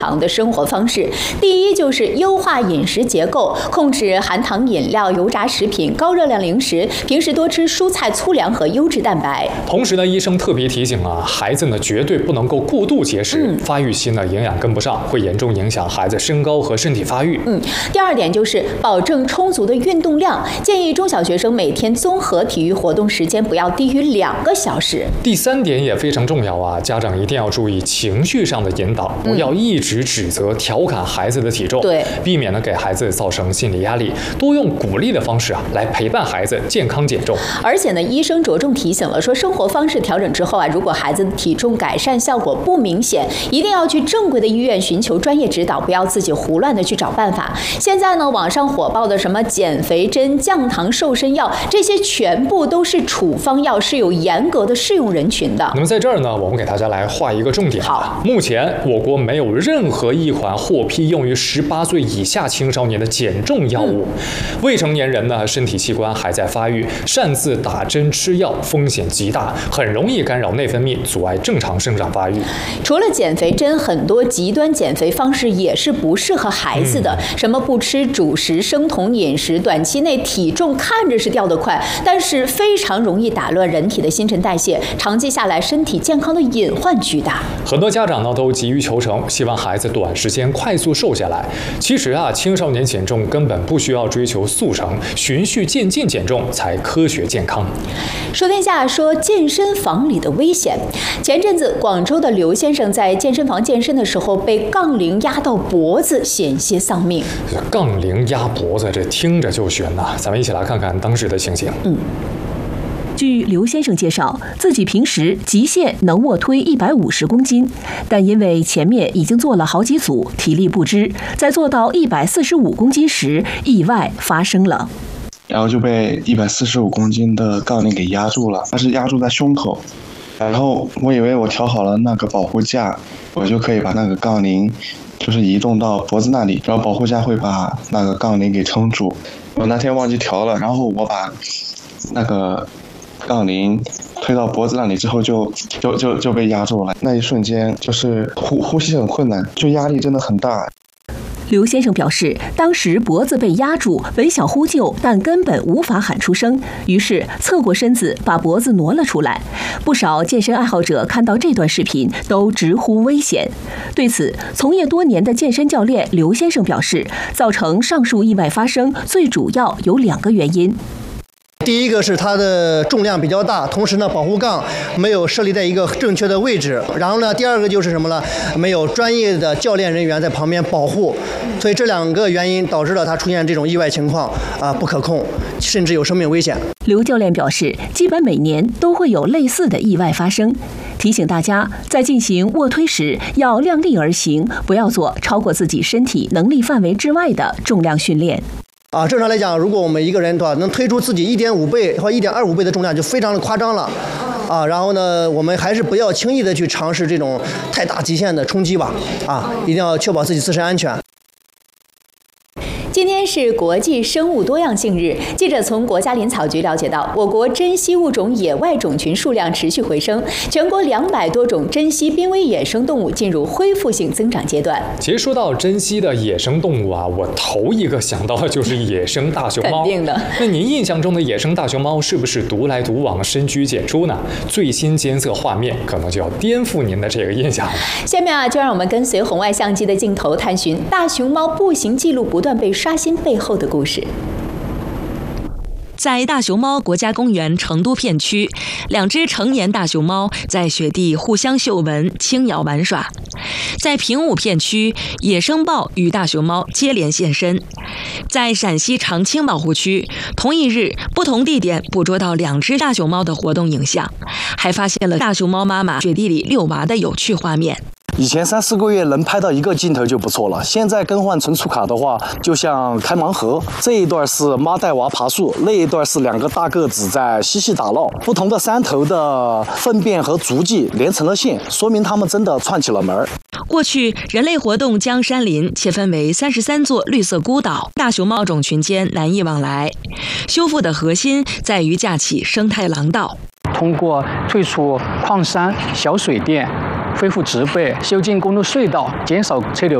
常的生活方式。第一就是优化饮食结构，控制含糖饮料、油炸食品、高热量零食，平时多吃蔬菜、粗粮和优质蛋白。 同时呢，医生特别提醒啊，孩子呢绝对不能够过度节食，发育期呢营养跟不上，会严重影响孩子身高和身体发育。 第二点就是保证充足的运动量，建议中小学生每天综合体育活动时间不要低于2个小时。 第三点也非常重要啊，家长一定要注意情绪上的引导，不要一直指责、调侃孩子的体重， 对， 避免呢给孩子造成心理压力，多用鼓励的方式啊来陪伴孩子健康减重。 而且呢，医生着重提醒了说，生活方式调整之后啊，如果孩子的体重改善效果不明显，一定要去正规的医院寻求专业指导，不要自己胡乱的去找办法。现在呢，网上火爆的什么减肥针、降糖瘦身药，这些全部都是处方药，是有严格的适用人群的。 那么在这儿呢，我们给大家来画一个重点。 好， 目前我国没有任何一款获批用于18岁以下青少年的减重药物。未成年人呢，身体器官还在发育，擅自打针吃药风险极大，很容易干扰内分泌，阻碍正常生长发育。 除了减肥针，很多极端减肥方式也是不适合孩子的，什么不吃主食、生酮饮食，短期内体重看着是掉得快，但是非常容易打乱人体的新陈代谢，长期下来身体健康的隐患巨大。 很多家长呢都急于求成，希望孩子短时间快速瘦下来。其实啊，青少年减重根本不需要追求速成，循序渐进减重才科学健康。 说天下说健身房里的危险。前阵子，广州的刘先生在健身房健身的时候被杠铃压到脖子，险些丧命。 杠铃压脖子，这听着就悬呐！咱们一起来看看当时的情形。 据刘先生介绍，自己平时极限能卧推150公斤，但因为前面已经做了好几组，体力不支，在做到145公斤时，意外发生了。 然后就被145公斤的杠铃给压住了，它是压住在胸口。然后我以为我调好了那个保护架，我就可以把那个杠铃就是移动到脖子那里，然后保护架会把那个杠铃给撑住。我那天忘记调了，然后我把那个杠铃推到脖子那里之后就被压住了，那一瞬间就是呼吸很困难，就压力真的很大。 刘先生表示，当时脖子被压住，本想呼救，但根本无法喊出声，于是侧过身子把脖子挪了出来。不少健身爱好者看到这段视频都直呼危险。对此，从业多年的健身教练刘先生表示，造成上述意外发生，最主要有2个原因。 第一个是它的重量比较大，同时呢，保护杠没有设立在一个正确的位置。然后呢，第二个就是什么呢？没有专业的教练人员在旁边保护，所以这2个原因导致了它出现这种意外情况不可控，甚至有生命危险。 刘教练表示，基本每年都会有类似的意外发生，提醒大家在进行卧推时要量力而行，不要做超过自己身体能力范围之外的重量训练。 正常来讲，如果我们一个人能推出自己1.5倍或1.25倍的重量，就非常的夸张了。然后呢，我们还是不要轻易的去尝试这种太大极限的冲击吧。一定要确保自己自身安全。 今天是国际生物多样性日。记者从国家林草局了解到，我国珍稀物种野外种群数量持续回升，全国200多种珍稀濒危野生动物进入恢复性增长阶段。 其实说到珍稀的野生动物啊，我头一个想到的就是野生大熊猫。 肯定的。 那您印象中的野生大熊猫是不是独来独往、深居简出呢？最新监测画面可能就要颠覆您的这个印象了。 下面就让我们跟随红外相机的镜头，探寻大熊猫步行记录不断被刷新背后的故事。 在大熊猫国家公园成都片区，2只成年大熊猫在雪地互相嗅闻、轻摇玩耍。在平武片区，野生豹与大熊猫接连现身。在陕西长青保护区，同一日不同地点捕捉到2只大熊猫的活动影像，还发现了大熊猫妈妈雪地里遛娃的有趣画面。 以前3、4个月能拍到1个镜头就不错了，现在更换存储卡的话，就像开盲盒。这一段是妈带娃爬树，那一段是2个大个子在嬉戏打闹，不同的山头的粪便和足迹连成了线，说明他们真的串起了门。 过去，人类活动将山林切分为33座绿色孤岛，大熊猫种群间难以往来。修复的核心在于架起生态廊道， 通过退出矿山、小水电、 恢复植被、修建公路隧道、减少车流